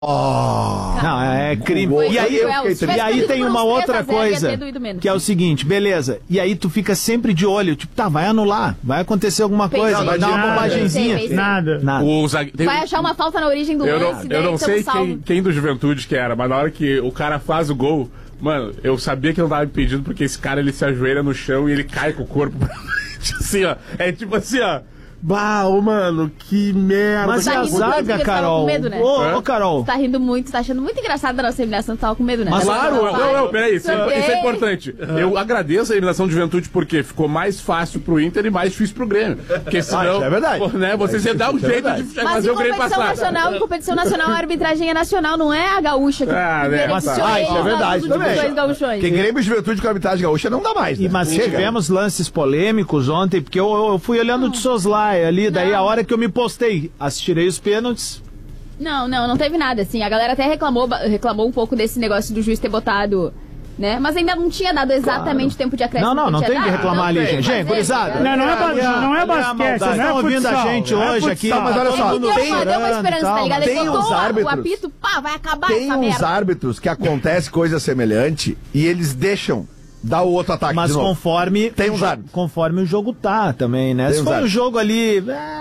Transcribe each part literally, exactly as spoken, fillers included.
Oh, não, é crime. Foi, e aí, eu, eu, e aí tem uma outra coisa, que é o seguinte, beleza, e aí tu fica sempre de olho, tipo, tá, vai anular, vai acontecer alguma coisa, Pensei, vai dar uma bobagemzinha. pensei, pensei. Nada. Nada. O zague... tem... Vai achar uma falta na origem do eu lance. não, eu não sei quem, quem do Juventude que era, mas na hora que o cara faz o gol, mano, eu sabia que não tava impedido porque esse cara, ele se ajoelha no chão e ele cai com o corpo assim, ó, é tipo assim, ó. Bah, ô, mano, que merda. Mas tá é a zaga, Carol. Com medo, né? Ô, ô, Carol. Você tá rindo muito, você tá achando muito engraçado da nossa eliminação, tu tava com medo, né? Mas claro, não, não, não, não, peraí, isso é, isso é importante. Uhum. Eu agradeço a eliminação de Juventude porque ficou mais fácil pro Inter e mais difícil pro Grêmio. Porque senão, ah, isso é verdade. Pô, né, vocês iam dar um é jeito verdade. de mas fazer o Grêmio passar. Mas em competição nacional, em competição nacional, a arbitragem é nacional, não é a gaúcha que Ah, né, beneficiou tá. Ah, isso é verdade também. dois gauchões. Porque Grêmio e Juventude com a arbitragem gaúcha não dá mais, né? E, mas Chega. tivemos lances polêmicos ontem, porque eu, eu fui olhando de Soslaia ali, daí Não. a hora que eu me postei, assistirei os pênaltis. Não, não, não teve nada, assim. A galera até reclamou, reclamou um pouco desse negócio do juiz ter botado, né? Mas ainda não tinha dado exatamente o tempo de acréscimo. Não, não, não que tem tinha que dado. reclamar ali, Não tem, gente. Gente, mas gurizada. é, Não, não é, ba- Ali, ó, não é ali a basquete, maldade. não é Estão ouvindo futsal, a gente não é hoje aqui. futsal. Mas olha só, Ele deu, tem- uma, deu uma esperança, tal, tá ligado? Ele tem botou uns o árbitros. apito, pá, vai acabar Tem essa uns merda. árbitros que acontece coisa semelhante e eles deixam dar o outro ataque Mas de novo. conforme, Tem o uns jo- árbitros. conforme o jogo tá também, né? Tem Se uns for um árbitros. jogo ali,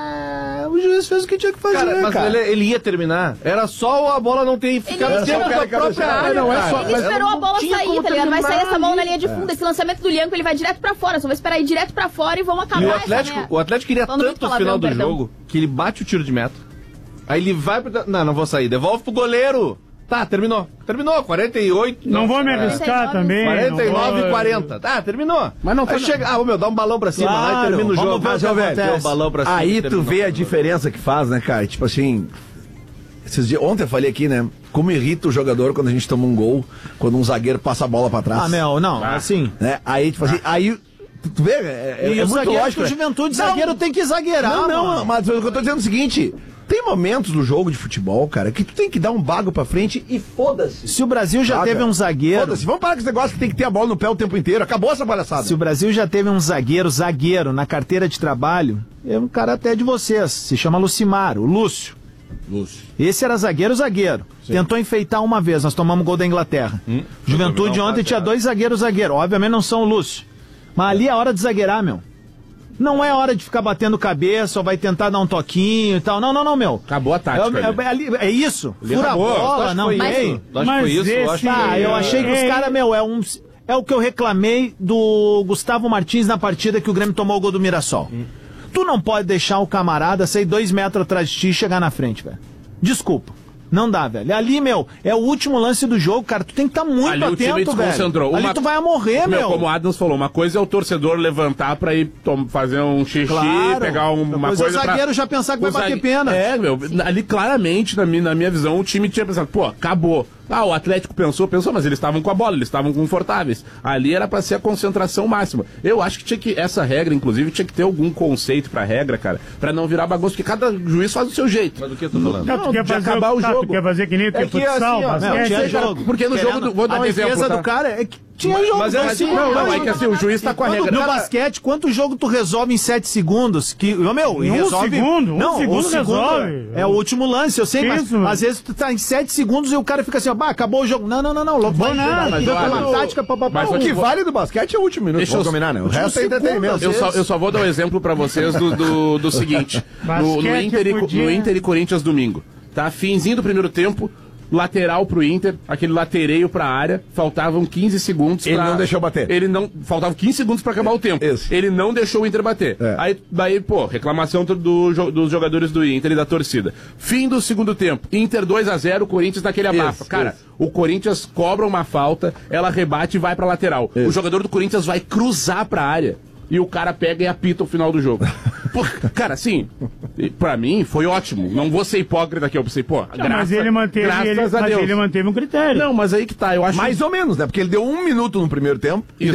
é, o juiz fez o que tinha que fazer, Cara, mas cara. Ele, ele ia terminar. Era só a bola não ter ficado Ele dentro esperou- da própria área. Não, é cara. só- Ele esperou a bola tinha sair, como tá ligado? Vai sair terminar essa bola na ali. linha de fundo. Esse lançamento do Lianco, ele vai direto pra fora. Só vai esperar ir direto pra fora e vão acabar E o essa Atlético, merda. o Atlético queria Falando muito tanto o final palavrão, do perdão. jogo que ele bate o tiro de meta. Aí ele vai pro. Não, não vou sair. Devolve pro goleiro. Tá, terminou. Terminou. quarenta e oito. Não vou me arriscar também. quarenta e nove não e vou- quarenta. Tá, terminou. Mas não foi Aí chega. Ah, ô, meu, dá um balão pra cima lá Claro, e termina o vamos jogo. ver o Mas, que ó, velho, acontece. deu um balão pra cima. Aí e tu terminou. vê a diferença que faz, né, cara? Tipo assim, esses dias, ontem eu falei aqui, né? Como irrita o jogador quando a gente toma um gol, quando um zagueiro passa a bola pra trás. Ah, meu, não, assim. Né? Aí, tipo assim, aí, tu- tu vê, é, é, E é o muito zagueiro, lógico. o né? Juventude, Não, zagueiro tem que exagerar, Não, não, mano. mas o que eu tô dizendo é o seguinte: tem momentos do jogo de futebol, cara, que tu tem que dar um bago pra frente e foda-se. Se o Brasil já Saca? teve um zagueiro... Foda-se, vamos parar com esse negócio que tem que ter a bola no pé o tempo inteiro. Acabou essa palhaçada. Se o Brasil já teve um zagueiro, zagueiro, na carteira de trabalho, é um cara até de vocês, se chama Lucimar, o Lúcio. Lúcio. Esse era zagueiro, zagueiro. Tentou enfeitar uma vez, nós tomamos gol da Inglaterra. Hum? Juventude Não, ontem tá tinha certo. dois zagueiros, zagueiro. Obviamente não são o Lúcio. Mas ali é a hora de zagueirar, meu. Não é hora de ficar batendo cabeça ou vai tentar dar um toquinho e tal. Não, não, não, meu. Acabou a tática. É, ali. é, ali- é isso. Ali Fura a acabou. Tu bola, acha não que foi tem. isso? Tu acha que Mas foi isso? Eu esse- acho que- Tá, eu achei que os É. caras, meu, é um. É o que eu reclamei do Gustavo Martins na partida que o Grêmio tomou o gol do Mirassol. Hum. Tu não pode deixar o camarada sair dois metros atrás de ti e chegar na frente, velho. Desculpa. Não dá, velho. Ali, meu, é o último lance do jogo, cara. Tu tem que estar muito Ali o time atento, velho. desconcentrou. Ali Uma- tu vai morrer, meu. Como o Adams falou, uma coisa é o torcedor levantar pra ir tom- fazer um xixi, Claro. pegar um- uma Depois coisa o pra- zagueiro já pensar que vai o bater zague- pênalti. É, meu, ali claramente, na minha, na minha visão, o time tinha pensado, pô, acabou. Ah, o Atlético pensou, pensou, mas eles estavam com a bola, eles estavam confortáveis. Ali era pra ser a concentração máxima. Eu acho que tinha que, essa regra, inclusive, tinha que ter algum conceito pra regra, cara, pra não virar bagunça, porque cada juiz faz do seu jeito. Mas do que eu tô falando? Não, tu Não, quer de fazer acabar o tá, jogo. Tu quer fazer que nem tu É é que futsal, assim, ó, basquete. Não, tinha cara, jogo. porque no Querendo- jogo do- vou dar a um defesa exemplo, tá? do cara é que tinha jogo. mas é dois assim, segundos. não, não, é que assim, o juiz tá com a Quando- regra. No Cara, basquete, quanto jogo tu resolve em sete segundos? Que, ô, meu, Em um resolve... segundo, um não, segundo resolve. É, é o último lance, eu sei, mas Isso. às vezes tu tá em sete segundos e o cara fica assim, ó, bah, acabou o jogo. Não, não, não, não, louco. Bom nada, Vai mas olha, uma tática, papapá. mas O o que vale do basquete é o último minuto, Deixa vamos eu- combinar, né? O último resto é segundo, entretenimento. Eu só, eu só vou dar um exemplo pra vocês do, do, do seguinte. No, no, Basquete Inter e, podia- no Inter e Corinthians domingo. Tá? Finzinho do primeiro tempo, lateral pro Inter, aquele latereio pra área, faltavam quinze segundos Ele pra... não deixou bater. Ele não... Faltavam quinze segundos pra acabar o tempo. Isso. Ele não deixou o Inter bater. É. Aí, daí, pô, reclamação do, do, jo- dos jogadores do Inter e da torcida. Fim do segundo tempo. Inter dois a zero, Corinthians naquele abafa. Isso, Cara, isso. o Corinthians cobra uma falta, ela rebate e vai pra lateral. Isso. O jogador do Corinthians vai cruzar pra área. E o cara pega e apita o final do jogo. Pô, cara, assim, pra mim foi ótimo. Não vou ser hipócrita aqui, eu pensei, pô, Não, mas ele manteve, graças ele, a mas Deus. ele manteve um critério. Não, mas aí que tá, eu acho... Mais ou menos, né? Porque ele deu um minuto no primeiro tempo e Isso. deu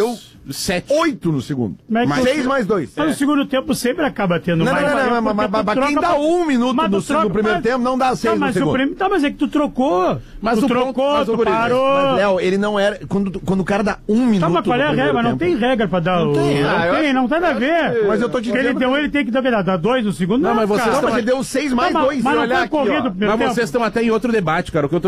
sete. Oito no segundo. Mas Mais tu- seis mais dois. Mas no segundo tempo sempre acaba tendo Não, mais. não, não, não, porque mas, tu mas, mas troca quem dá pra- um minuto Mas do, tu troca- do primeiro mas- tempo não dá seis Tá, mas no o segundo. prim... tá, mas é que tu trocou. Mas tu o ponto- trocou, mas o tu guri- parou. Mas, Léo, ele não era... Quando, quando o cara dá um minuto Tá, mas qual é a do regra? primeiro Mas não tempo- tem regra pra dar o... tem. Não Ah, eu tem, acho- não tem nada a ver. Mas eu tô te Porque ele dizendo deu, que- ele tem que dar, dar dois no segundo. Não, mas vocês cara. Não, mas ele deu seis mais Tá, mas- dois. mas Se não olhar foi aqui, ó. corrido o primeiro Mas tempo. vocês estão até em outro debate, cara. O que eu tô